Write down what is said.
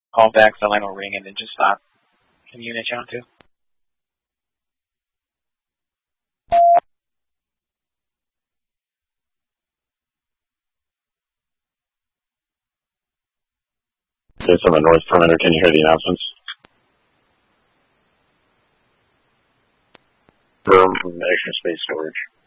Call back, the line will ring, and then just stop. Can you unit channel 2? Okay, from the north perimeter, can you hear the announcements? From Extra Space Storage.